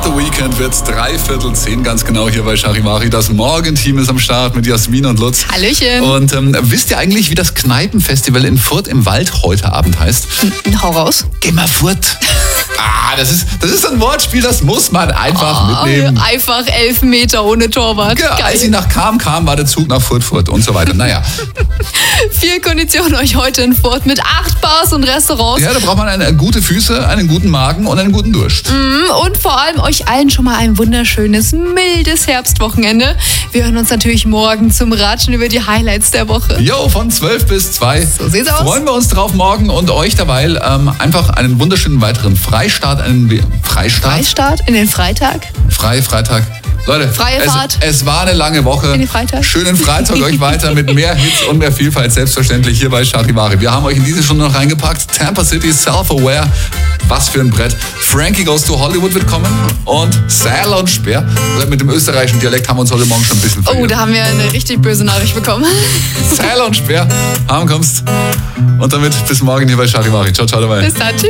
the Weekend wird 9:45 ganz genau hier bei Charivari. Das Morgenteam ist am Start mit Jasmin und Lutz. Hallöchen. Und wisst ihr eigentlich, wie das Kneipenfestival in Furth im Wald heute Abend heißt? Hau raus. Geh mal Furth. Das ist ein Wortspiel, das muss man einfach mitnehmen. Einfach 11 Meter ohne Torwart. Ja, als sie nach kam, war der Zug nach Furth und so weiter. Naja. Viel Kondition euch heute in Furth mit 8 Bars und Restaurants. Ja, da braucht man gute Füße, einen guten Magen und einen guten Durst. Und vor allem euch allen schon mal ein wunderschönes, mildes Herbstwochenende. Wir hören uns natürlich morgen zum Ratschen über die Highlights der Woche. Jo, von 12 bis 2. So sieht's aus. Freuen wir uns drauf morgen und euch dabei einfach einen wunderschönen weiteren Freistart Freistart in den Freitag. Freitag. Leute, Freie Fahrt. Es war eine lange Woche. In den Freitag. Schönen Freitag euch weiter mit mehr Hits und mehr Vielfalt, selbstverständlich hier bei Charivari. Wir haben euch in diese Stunde noch reingepackt. Tampa City, Self-Aware. Was für ein Brett. Frankie Goes to Hollywood wird kommen. Und Sal und Speer. Mit dem österreichischen Dialekt haben wir uns heute Morgen schon ein bisschen verwirrt. Oh, da haben wir eine richtig böse Nachricht bekommen. Sal und Speer. Kommst. Und damit bis morgen hier bei Charivari. Ciao, ciao dabei. Bis dann. Tschüss.